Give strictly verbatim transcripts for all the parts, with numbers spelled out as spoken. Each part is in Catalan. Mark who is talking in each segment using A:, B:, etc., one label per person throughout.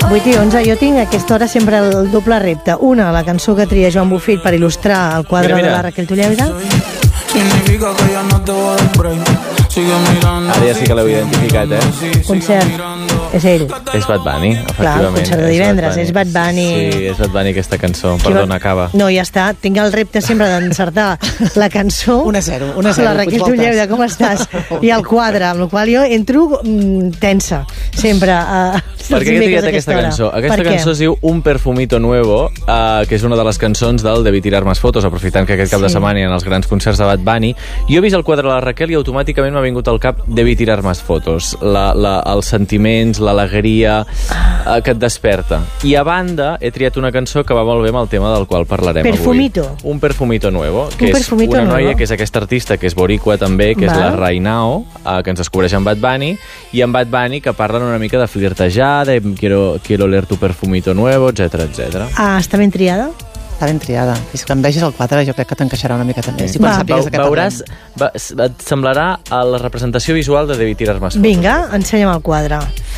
A: vuit i onze, jo tinc a aquesta hora sempre el doble repte. Una, la cançó que tria Joan Bofill per il·lustrar el quadre mira, mira. de la Raquel Tulleda.
B: Ara ja sí que l'heu identificat, eh?
A: Concert. És ell.
B: És Bad Bunny, efectivament.
A: Clar, el concert de divendres, és Bad Bunny.
B: Sí, és Bad Bunny aquesta cançó. Perdona, acaba.
A: No, ja està. Tinc el repte sempre d'encertar la cançó.
C: un a zero, un a zero.
A: La Raquel Tulleda, com estàs? I el quadre, amb el qual jo entro mm, tensa, sempre. Uh,
B: per què he triat aquesta hora? cançó? Aquesta cançó es diu Un Perfumito Nuevo, uh, que és una de les cançons del Debí tirar más fotos, aprofitant que aquest cap sí. de setmana hi ha els grans concerts de Bad Bunny. Jo he vist el quadre de la Raquel i automàticament m'ha vingut al cap Debí tirar más fotos. La, la, els sentiments, l'alegria uh, que et desperta. I a banda he triat una cançó que va molt bé amb el tema del qual parlarem
A: Perfumito.
B: avui. Un Perfumito Nuevo, que
A: Un
B: és una noia
A: nuevo.
B: que és aquesta artista que és boricua també, que Va. és la Rainao, uh, que ens descobreix amb Bad Bunny, i amb Bad Bunny que parlen una mica de flirtejar, de quiero, quiero leer tu perfumito nuevo, etcètera, etcètera.
A: Ah, està ben triada?
C: Està ben triada. I si quan vegis el quadre jo crec que t'encaixarà una mica també. Si
A: Va.
C: Va.
B: Veuràs, va, et semblarà a la representació visual de Debí tirar más fotos.
A: Vinga, ensenya'm el quadre.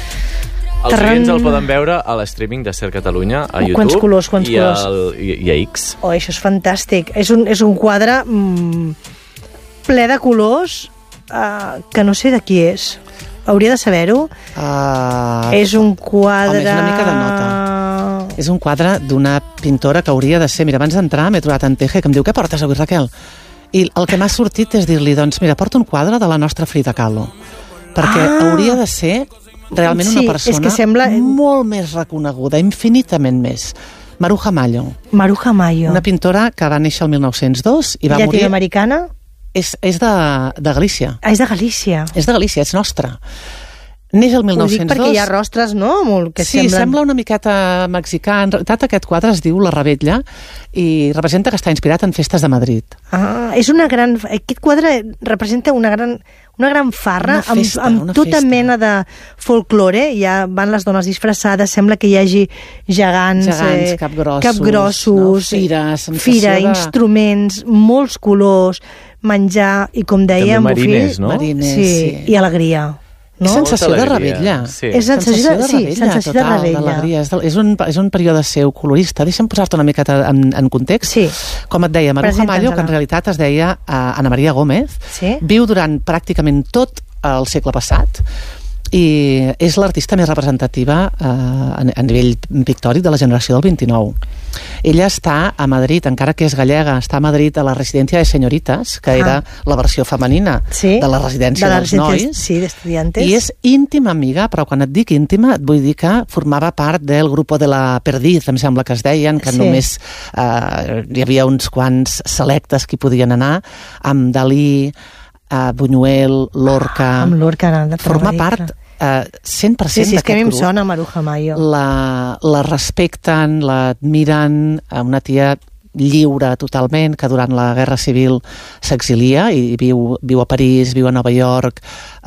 B: Els oients el poden veure a l'streaming de Ser Catalunya, a YouTube.
A: Quants colors, quants
B: i,
A: colors.
B: al, i, i a X.
A: Oh, això és fantàstic. És un, és un quadre mm, ple de colors uh, que no sé de qui és. Hauria de saber-ho.
C: Uh,
A: és un quadre...
C: Home, és una mica de nota. És un quadre d'una pintora que hauria de ser... Mira, abans d'entrar m'he trobat en Teje, que em diu, què portes avui, Raquel? I el que m'ha sortit és dir-li, doncs, mira, porto un quadre de la nostra Frida Kahlo. Perquè ah. hauria de ser realment
A: sí,
C: una persona
A: és que sembla...
C: molt més reconeguda, infinitament més. Maruja Mayo.
A: Maruja Mayo.
C: Una pintora que va néixer el mil nou-cents dos i va morir...
A: Llatinoamericana?
C: És, és de, de Galícia.
A: Ah, és de Galícia.
C: És de Galícia, és nostra. Neix el mil nou-cents dos...
A: Ho dic perquè hi ha rostres, no? Molt que
C: sí,
A: semblen...
C: sembla una miqueta mexicà. En realitat aquest quadre es diu La Rebetlla i representa que està inspirat en festes de Madrid.
A: Ah, és una gran... Aquest quadre representa una gran, una gran farra
C: una festa,
A: amb, amb tota
C: festa.
A: mena de folklore. Ja van les dones disfressades, sembla que hi hagi gegants,
C: gegants
A: eh,
C: capgrossos,
A: capgrossos
C: no? Fires,
A: fira,
C: de...
A: instruments, molts colors, menjar i, com deia en Bofill...
B: Mariners, no?
C: Mariners,
A: sí,
C: sí.
A: I alegria. No?
C: És sensació de rebetlla.
B: Sí.
A: És sensació de, sí, sensació
C: total,
A: de rebetlla.
C: d'alegria. És, és, un, és un període seu colorista. Deixa'm posar-te una miqueta en, en context.
A: Sí.
C: Com et deia, Maruja Mayo, que en realitat es deia uh, Ana Maria Gómez,
A: sí.
C: viu durant pràcticament tot el segle passat i és l'artista més representativa eh, a, a nivell pictòric de la generació del vint-i-nou. Ella està a Madrid, encara que és gallega, està a Madrid a la residència de Senyoritas, que ah. era la versió femenina
A: sí.
C: de la residència
A: de la
C: dels nois.
A: Sí, d'estudiantes.
C: I és íntima amiga, però quan et dic íntima et vull dir que formava part del grup de la Perdiz, em sembla que es deien, que sí. només eh, hi havia uns quants selectes que hi podien anar, amb Dalí, uh, Buñuel, Lorca...
A: Ah, amb Lorca,
C: forma part uh, cent per cent
A: sí, sí, és que a mi em
C: grup.
A: sona Maruja Mayo.
C: La, la respecten, la admiren, una tia lliure totalment, que durant la Guerra Civil s'exilia i viu, viu a París, viu a Nova York,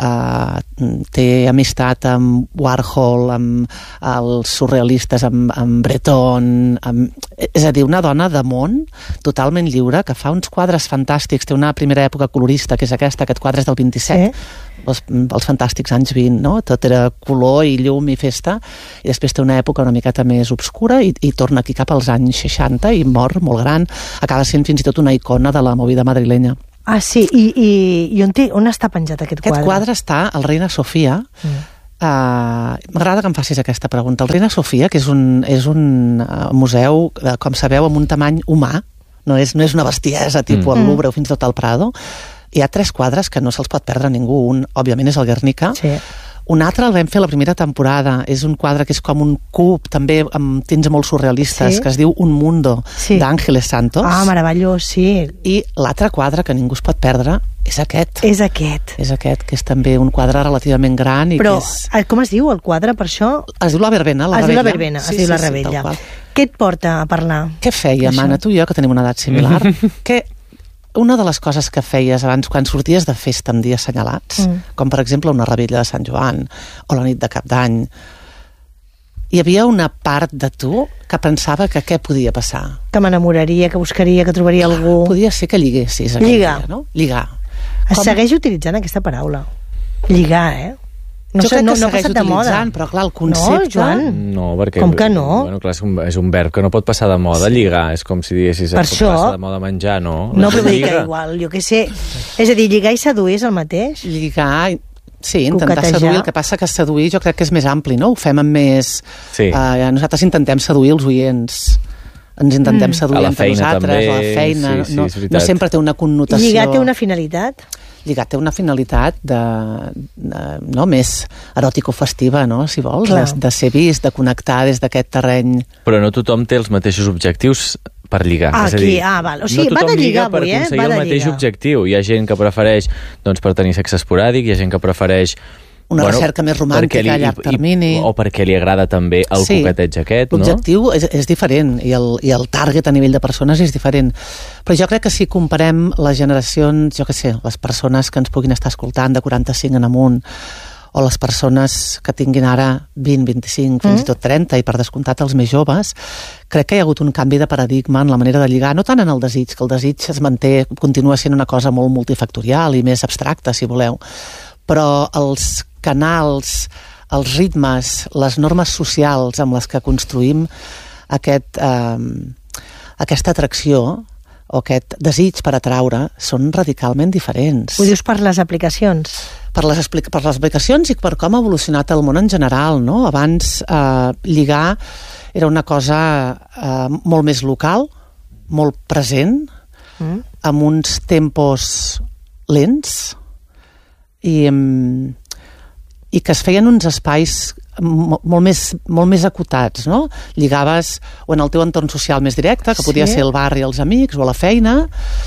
C: eh, té amistat amb Warhol, amb els surrealistes, amb, amb Breton, amb, és a dir, una dona de món totalment lliure, que fa uns quadres fantàstics. Té una primera època colorista, que és aquesta, aquest quadre és del vint-i-set, sí. els, els fantàstics anys vint, no? Tot era color i llum i festa, i després té una època una miqueta més obscura i, i torna aquí cap als anys seixanta i mor molt gran, acaba sent fins i tot una icona de la movida madrilenya.
A: Ah, sí, i, i, i on, té, on està penjat aquest quadre?
C: Aquest quadre està al Reina Sofia. Mm. Uh, m'agrada que em facis aquesta pregunta. El Reina Sofia, que és un, és un uh, museu, uh, com sabeu, amb un tamany humà, no és, no és una bestiesa tipus mm. el Louvre o fins i tot al Prado. Hi ha tres quadres que no se'ls pot perdre ningú. Un, òbviament, és el Guernica. Sí. Un altre el vam fer la primera temporada. És un quadre que és com un cub, també amb tints molt surrealistes, sí. que es diu Un Mundo, sí. d'Àngeles Santos.
A: Ah, meravellós, sí.
C: I l'altre quadre que ningú es pot perdre és aquest.
A: És aquest.
C: És aquest, que és també un quadre relativament gran. I
A: Però,
C: que és...
A: com es diu el quadre, per això?
C: Es diu La Verbena, la
A: es
C: Rebella.
A: diu La Verbena,
C: sí,
A: es diu
C: sí,
A: La
C: sí,
A: Rebella. Què et porta a parlar?
C: Què feia, Mana, tu i jo, que tenim una edat similar? Què... Una de les coses que feies abans, quan sorties de festa en dies assenyalats, mm. com per exemple una rebella de Sant Joan o la nit de Cap d'Any, hi havia una part de tu que pensava que què podia passar?
A: Que m'enamoraria, que buscaria, que trobaria algú...
C: Podia ser que lliguessis.
A: Lligar.
C: Dia, no? Lligar.
A: Es
C: com...
A: segueix utilitzant aquesta paraula. Lligar, eh? No
C: jo
A: sé,
C: crec
A: no,
C: que
A: no ha
C: segueix
A: passat de moda.
C: utilitzant, però clar, el concepte...
A: No, Joan?
B: No, perquè...
A: Com que no?
B: Bueno, clar, és un, és un verb que no pot passar de moda, sí. Lligar. És com si diguessis
A: per
B: que
A: això,
B: passa de moda menjar, no?
A: No, però vull dir que igual, jo què sé... És a dir, lligar i seduir és el mateix?
C: Lligar... Sí, intentar
A: Coquetejar.
C: seduir. El que passa que seduir jo crec que és més ampli, no? Ho fem amb més...
B: Sí.
C: Uh, nosaltres intentem seduir els oients. Ens intentem mm. seduir
B: a la
C: entre
B: feina,
C: nosaltres,
B: també.
C: a la feina.
B: Sí, sí,
C: no,
B: és veritat.
C: no sempre té una connotació...
A: Lligar té una finalitat?
C: Lligar té una finalitat de, de, no, més eròtico-festiva, no?, si vols, de, de ser vist, de connectar des d'aquest terreny.
B: Però no tothom té els mateixos objectius per lligar.
A: Ah,
B: és a dir,
A: aquí, ah, val. O sigui,
B: no
A: va de lligar
B: per
A: avui, eh?
B: aconseguir
A: Va de
B: el mateix
A: lligar.
B: objectiu. Hi ha gent que prefereix doncs, per tenir sexe esporàdic, hi ha gent que prefereix
C: una
B: bueno,
C: recerca més romàntica
B: li,
C: a llarg termini.
B: I, o perquè li agrada també el
C: sí,
B: coqueteig aquest, no?
C: L'objectiu és, és diferent i el, i el target a nivell de persones és diferent. Però jo crec que si comparem les generacions, jo què sé, les persones que ens puguin estar escoltant de quaranta-cinc en amunt, o les persones que tinguin ara vint, vint-i-cinc, fins mm. i tot trenta, i per descomptat els més joves, crec que hi ha hagut un canvi de paradigma en la manera de lligar, no tant en el desig, que el desig es manté, continua sent una cosa molt multifactorial i més abstracta, si voleu, però els canals, els ritmes, les normes socials amb les que construïm aquest, eh, aquesta atracció o aquest desig per atraure són radicalment diferents.
A: Ho dius per les aplicacions?
C: Per les, per les aplicacions i per com ha evolucionat el món en general, no? Abans eh, lligar era una cosa eh, molt més local, molt present, mm. amb uns tempos lents i, i que es feien uns espais molt més, molt més acotats, no? Lligaves o en el teu entorn social més directe, que podia sí. ser el barri, els amics, o a la feina,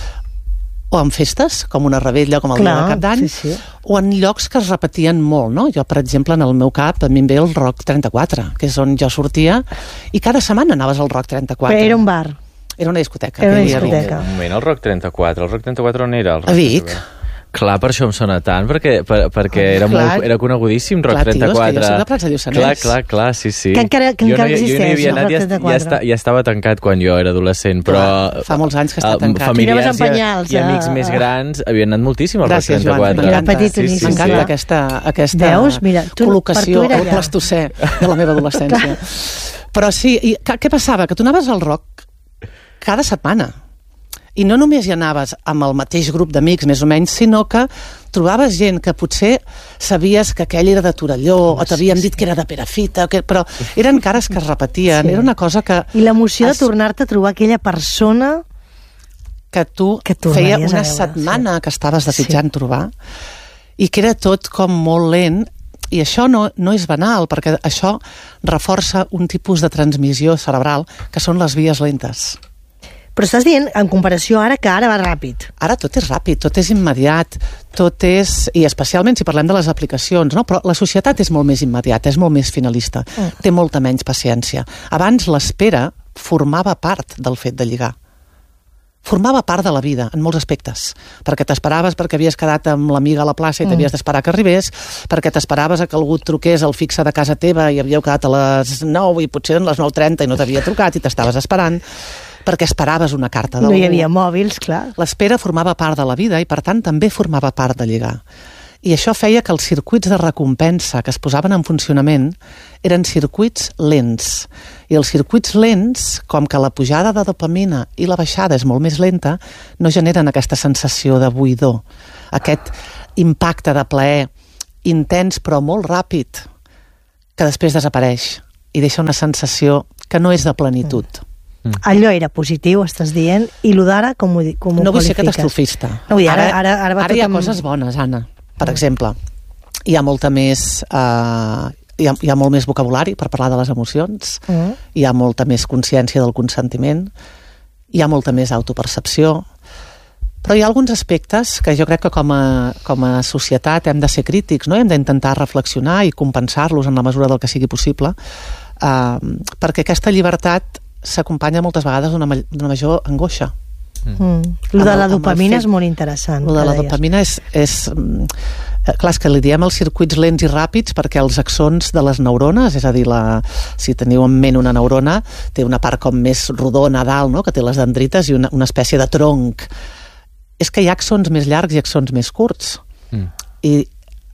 C: o en festes, com una revetlla, com el Clar, dia de Cap d'Any,
A: sí, sí.
C: o en llocs que es repetien molt, no? Jo, per exemple, en el meu cap, a mi em ve el Rock trenta-quatre, que és on jo sortia, i cada setmana anaves al Rock trenta-quatre.
A: Però era un bar?
C: Era una discoteca.
A: Era una discoteca.
B: Un moment, el Rock trenta-quatre. El Rock trenta-quatre on era? El Rock
C: a Vic.
B: Clar, per això em sona tant, perquè, per, perquè era,
C: clar,
B: molt, era conegudíssim, Rock
C: clar,
B: trenta-quatre.
C: Tios, que jo soc de Prats de Lluçanès.
B: Clar, clar, clar, sí, sí.
A: Que encara, que encara
B: jo no,
A: existeix,
B: jo no hi havia anat,
A: el Rock trenta-quatre.
B: Ja, ja, ja estava tancat quan jo era adolescent, però...
C: Clar, fa molts anys que està tancat.
B: Familiars
A: i, penyals,
B: i amics més grans havien anat moltíssim al
C: Gràcies,
B: Rock trenta-quatre.
C: Joan, m'encanta
A: sí, sí,
C: sí, sí. aquesta, aquesta
A: Veus? Mira, tu,
C: col·locació
A: tu
C: al plastocè de la meva adolescència. Però sí, i, què passava? Que tu anaves al rock cada setmana. I no només hi anaves amb el mateix grup d'amics, més o menys, sinó que trobaves gent que potser sabies que aquell era de Torelló, oh, o t'havien sí, dit sí. que era de Perafita, que, però eren cares que es repetien, sí. era una cosa que...
A: I l'emoció es... de tornar-te a trobar aquella persona...
C: que tu
A: que
C: feia una
A: veure,
C: setmana sí. que estaves desitjant sí. trobar, i que era tot com molt lent, i això no, no és banal, perquè això reforça un tipus de transmissió cerebral, que són les vies lentes.
A: Però estàs dient, en comparació ara, que ara va ràpid.
C: Ara tot és ràpid, tot és immediat, tot és... I especialment si parlem de les aplicacions, no? Però la societat és molt més immediata, és molt més finalista, mm. té molta menys paciència. Abans l'espera formava part del fet de lligar. Formava part de la vida, en molts aspectes. Perquè t'esperaves perquè havies quedat amb l'amiga a la plaça i mm. t'havies d'esperar que arribés, perquè t'esperaves que algú et truqués al fixe de casa teva i havíeu quedat a les nou i potser a les nou trenta i no t'havia trucat i t'estaves esperant, perquè esperaves una carta d'algú.
A: No hi havia mòbils, clar.
C: L'espera formava part de la vida i, per tant, també formava part de lligar. I això feia que els circuits de recompensa que es posaven en funcionament eren circuits lents. I els circuits lents, com que la pujada de dopamina i la baixada és molt més lenta, no generen aquesta sensació de buidor, aquest impacte de plaer intens però molt ràpid, que després desapareix i deixa una sensació que no és de plenitud. Mm.
A: Mm. Allò era positiu, estàs dient, i lo d'ara com ho, com ho
C: no vull
A: qualifiques?
C: ser catastrofista.
A: No, vull dir, ara, ara, ara, va
C: ara hi ha
A: amb...
C: coses bones, Anna. Per mm. exemple, hi ha molta més... Uh, hi, ha, hi ha molt més vocabulari per parlar de les emocions, mm. hi ha molta més consciència del consentiment, hi ha molta més autopercepció, però hi ha alguns aspectes que jo crec que com a, com a societat hem de ser crítics, no? Hem d'intentar reflexionar i compensar-los en la mesura del que sigui possible, uh, perquè aquesta llibertat s'acompanya moltes vegades d'una, d'una major angoixa.
A: Mm. Lo de la dopamina és molt interessant.
C: Lo de la dopamina és, és... Clar, és que li diem els circuits lents i ràpids perquè els axons de les neurones, és a dir, la, si teniu en ment una neurona, té una part com més rodona a dalt, no? Que té les dendrites i una, una espècie de tronc. És que hi ha axons més llargs i axons més curts. Mm. I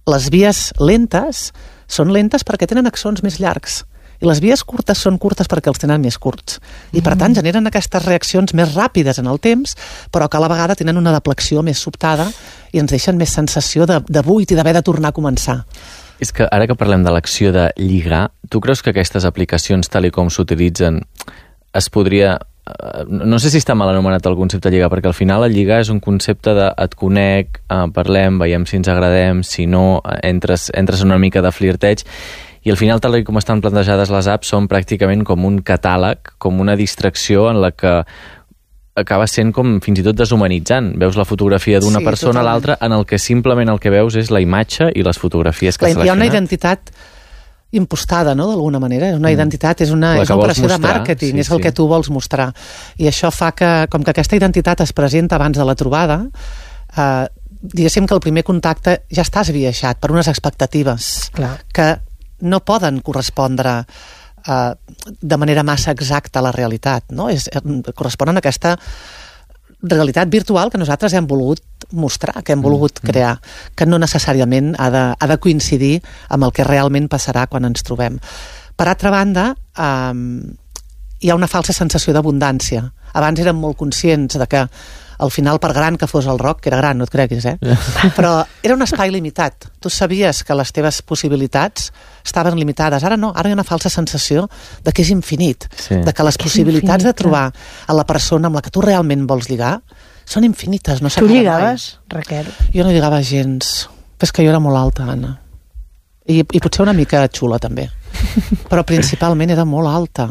C: les vies lentes són lentes perquè tenen axons més llargs. I les vies curtes són curtes perquè els tenen més curts. I, per tant, generen aquestes reaccions més ràpides en el temps, però que a la vegada tenen una deflexió més sobtada i ens deixen més sensació de, de buit i d'haver de tornar a començar.
B: És que ara que parlem de l'acció de lligar, tu creus que aquestes aplicacions, tal i com s'utilitzen, es podria... No sé si està mal anomenat el concepte de lligar, perquè al final el lligar és un concepte de et conec, eh, parlem, veiem si ens agradem, si no, entres, entres una mica de flirteig, i al final, tal com estan plantejades les apps, són pràcticament com un catàleg, com una distracció en la que acaba sent com fins i tot deshumanitzant. Veus la fotografia d'una sí, persona a l'altra en el que simplement el que veus és la imatge i les fotografies que has seleccionat.
C: Hi ha una identitat impostada, no?, d'alguna manera. Una identitat és una, és una operació mostrar, de màrqueting, sí, és el sí. que tu vols mostrar. I això fa que, com que aquesta identitat es presenta abans de la trobada, eh, diguéssim que el primer contacte ja està esbiaixat per unes expectatives Clar. que no poden correspondre eh, de manera massa exacta a la realitat, no? És, corresponen a aquesta realitat virtual que nosaltres hem volgut mostrar, que hem volgut mm, crear, que no necessàriament ha de, ha de coincidir amb el que realment passarà quan ens trobem. Per altra banda, eh, hi ha una falsa sensació d'abundància. Abans érem molt conscients de que al final, per gran que fos el rock, que era gran, no et creguis, eh? Però era un espai limitat. Tu sabies que les teves possibilitats estaven limitades. Ara no, ara hi ha una falsa sensació de que és infinit, sí. de que les possibilitats infinit, de trobar a la persona amb la que tu realment vols lligar són infinites, no s'acaba mai.
A: Tu lligaves, Raquel?
C: Jo no lligava gens. Però és que jo era molt alta, Anna. I, i potser una mica xula, també. Però principalment era molt alta.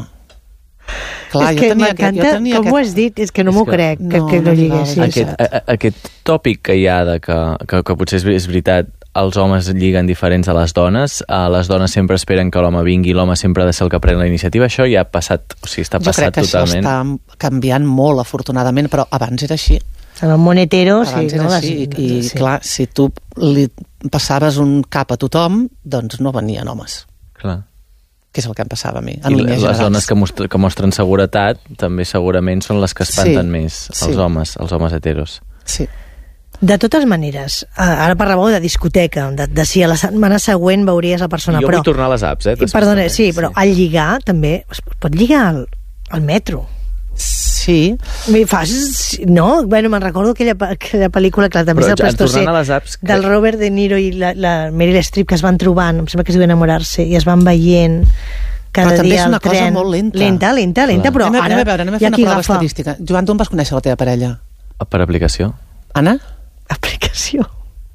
C: Clar,
A: és que m'encanta com aquest... ho has dit, és que no m'ho crec que no, que no lliguessis.
B: Aquest, a, aquest tòpic que hi ha de que, que, que potser és veritat, els homes lliguen diferents a les dones, a les dones sempre esperen que l'home vingui, l'home sempre ha de ser el que pren la iniciativa, això ja ha passat, o sigui, està passat totalment. Jo crec que
C: totalment. Això està canviant molt, afortunadament, però abans era així.
A: En el món hetero,
C: abans
A: sí.
C: era
A: no?
C: així, i, i sí. clar, si tu li passaves un cap a tothom, doncs no venien homes.
B: Clar.
C: Que és el que em passava a mi.
B: I les generals. Dones que, mostra, que mostren seguretat també segurament són les que espanten sí, més els sí. homes, els homes heteros.
C: Sí.
A: De totes maneres, ara parlàveu de discoteca, de, de si a la setmana següent veuries la persona.
B: Jo
A: però,
B: vull tornar a les apps, eh?
A: Perdona, sí, però sí. al lligar també, es pot lligar al, al metro.
C: Sí.
A: Fas, no? Bueno, me'n recordo aquella, aquella pel·lícula, clar, també és el plastosser
B: que...
A: del Robert De Niro i la, la Meryl Streep, que es van trobant, em sembla que es diu enamorar-se, i es van veient cada
C: però
A: dia
C: al tren. Però també és una
A: cosa
C: tren. molt lenta.
A: Lenta, lenta, lenta, però
C: anem,
A: ara...
C: Anem a veure, anem a fer una prova agafa. estadística. Joan, tu on vas conèixer la teva parella?
B: Per aplicació.
C: Anna?
A: Aplicació.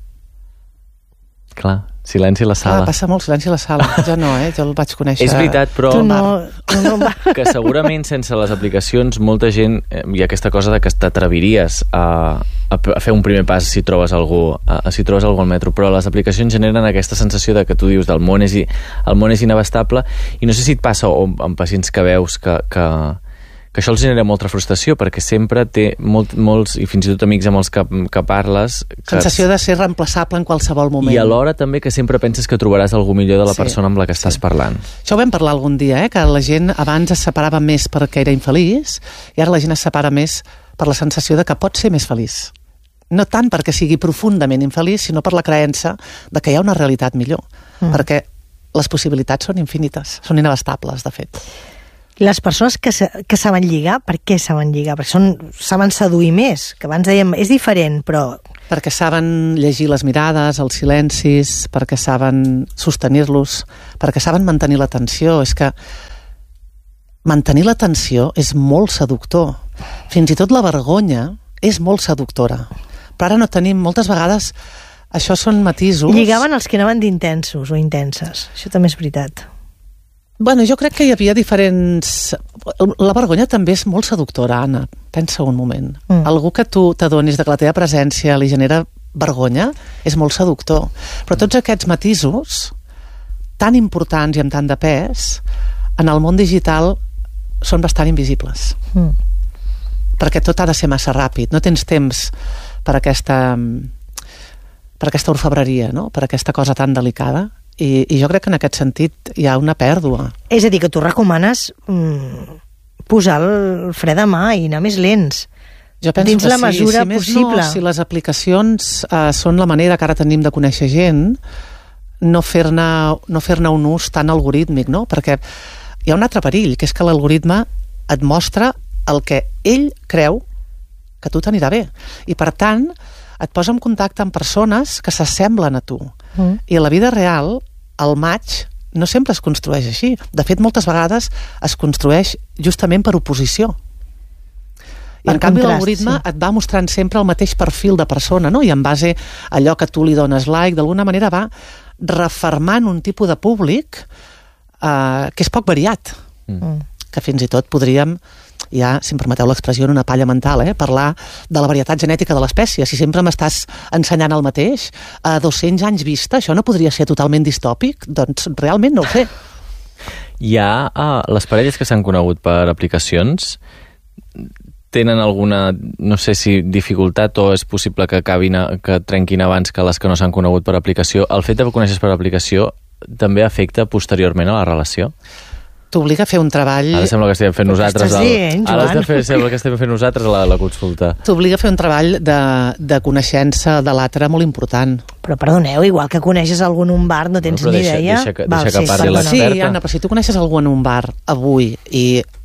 B: Clar, silenci a la sala.
C: Ah, passa molt silenci a la sala. Jo no, eh? Jo el vaig conèixer...
B: És veritat, però...
A: Tu no, no, no.
B: Que segurament sense les aplicacions molta gent... Eh, hi ha aquesta cosa de que t'atreviries a, a, a fer un primer pas si trobes algú, a, a si trobes algú al metro, però les aplicacions generen aquesta sensació de que tu dius del món és, el món és inabastable, i no sé si et passa o amb pacients que veus que... que que això els genera molta frustració, perquè sempre té molt, molts, i fins i tot amics amb els que, que parles... Que...
C: Sensació de ser reemplaçable en qualsevol moment.
B: I alhora també que sempre penses que trobaràs algú millor de la sí, persona amb la que estàs sí. parlant.
C: Això ho vam parlar algun dia, eh? Que la gent abans es separava més perquè era infeliç, i ara la gent es separa més per la sensació de que pot ser més feliç. No tant perquè sigui profundament infeliç, sinó per la creença de que hi ha una realitat millor. Mm. Perquè les possibilitats són infinites, són inabastables, de fet.
A: Les persones que, que saben lligar, per què saben lligar? Perquè són, saben seduir més, que abans dèiem, és diferent, però...
C: Perquè saben llegir les mirades, els silencis, perquè saben sostenir-los, perquè saben mantenir l'atenció. És que mantenir l'atenció és molt seductor. Fins i tot la vergonya és molt seductora. Però ara no tenim, moltes vegades, això són matisos...
A: Lligaven els que anaven d'intensos o intenses. Això també és veritat.
C: Bueno, jo crec que hi havia diferents... La vergonya també és molt seductora, Anna. Pensa un moment. Mm. Algú que tu t'adonis de que la teva presència li genera vergonya és molt seductor. Però tots aquests matisos, tan importants i amb tant de pes, en el món digital són bastant invisibles. Mm. Perquè tot ha de ser massa ràpid. No tens temps per aquesta, per aquesta orfebreria, no? Per aquesta cosa tan delicada. I, i jo crec que en aquest sentit hi ha una pèrdua.
A: És a dir, que tu recomanes mm, posar el fre de mà i anar més lents.
C: Jo penso
A: dins
C: que
A: la
C: sí,
A: mesura
C: si més
A: possible.
C: No, si les aplicacions eh, són la manera que ara tenim de conèixer gent, no fer-ne no fer-ne un ús tan algorítmic, no? Perquè hi ha un altre perill, que és que l'algoritme et mostra el que ell creu que a tu t'anirà bé. I, per tant, et posa en contacte amb persones que s'assemblen a tu. Mm. I a la vida real, el match no sempre es construeix així. De fet, moltes vegades es construeix justament per oposició. I per en canvi l'algoritme sí. et va mostrant sempre el mateix perfil de persona, no? I en base a allò que tu li dones like, d'alguna manera va refermant un tipus de públic eh, que és poc variat. Mm. Que fins i tot podríem, ja, si em permeteu l'expressió, en una palla mental, eh, parlar de la varietat genètica de l'espècie. Si sempre m'estàs ensenyant el mateix, a dos-cents anys vista, això no podria ser totalment distòpic? Doncs realment no ho sé.
B: Hi ha uh, les parelles que s'han conegut per aplicacions, tenen alguna, no sé si dificultat o és possible que acabin a, que trenquin abans que les que no s'han conegut per aplicació. El fet de que coneixes per aplicació també afecta posteriorment a la relació?
C: T'obliga a fer un treball...
B: Ara sembla que estem fent nosaltres...
A: El... Dient,
B: Ara fer, sembla que estem fent nosaltres la, la consulta.
C: T'obliga a fer un treball de, de coneixença de l'altre molt important.
A: Però perdoneu, igual que coneixes algú en un bar, no tens no, ni
B: deixa,
A: idea...
B: Deixa, deixa, deixa que sí, parli l'experta.
C: Sí, Anna, però si tu coneixes algú en un bar avui i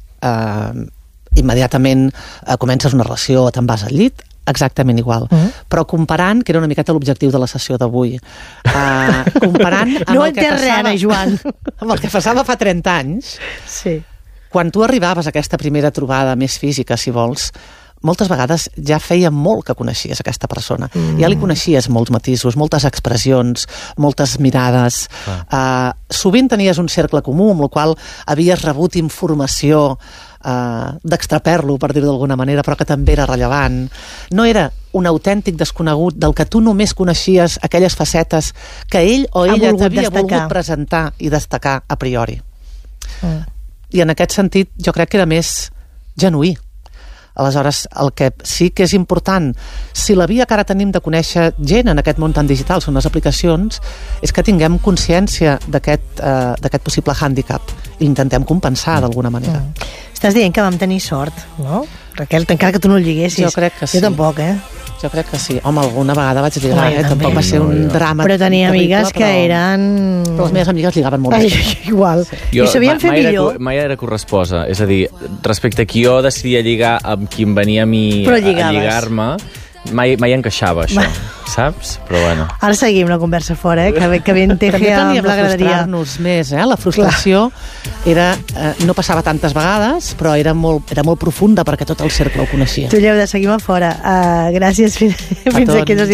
C: eh, immediatament eh, comences una relació o te'n vas al llit, exactament igual. Uh -huh. Però comparant, que era una miqueta l'objectiu de la sessió d'avui, uh, comparant amb,
A: no
C: el que passava,
A: res, Joan.
C: amb el que passava fa trenta anys,
A: sí.
C: Quan tu arribaves a aquesta primera trobada més física, si vols, moltes vegades ja feia molt que coneixies aquesta persona. Mm. Ja li coneixies molts matisos, moltes expressions, moltes mirades. Ah. Uh, sovint tenies un cercle comú, amb el qual havies rebut informació Uh, d'extraperlo, per dir-ho d'alguna manera, però que també era rellevant. No era un autèntic desconegut del que tu només coneixies aquelles facetes que ell o ella t'havia volgut presentar i destacar a priori. Mm. I en aquest sentit jo crec que era més genuí. Aleshores, el que sí que és important, si la via que ara tenim de conèixer gent en aquest món tan digital són les aplicacions, és que tinguem consciència d'aquest uh, d'aquest possible hàndicap i intentem compensar d'alguna manera.
A: Mm. Estàs dient que vam tenir sort, no? Raquel, encara que tu no el lliguessis.
C: Jo crec que sí.
A: Jo tampoc, eh?
C: Jo crec que sí. Home, alguna vegada vaig lligar, eh? Tampoc va ser un drama.
A: Però tenia terrible, amigues que
C: però...
A: eren...
C: Però les meves amigues lligaven molt
A: Ai,
C: bé.
A: Igual. Sí. Jo, I sabien fer
B: mai
A: millor.
B: Era, mai era corresposa. És a dir, respecte a qui jo decidia lligar amb qui em venia a mi a lligar-me, mai, mai encaixava això, saps? Però bueno.
A: Ara seguim la conversa fora, eh? Que, que ben teje amb l'agradaria.
C: També frustrar-nos més, eh? La frustració era, eh, no passava tantes vegades, però era molt, era molt profunda perquè tot el cercle ho coneixia.
A: Tu, Lleuda, seguim a fora. Uh, gràcies fins, fins aquí.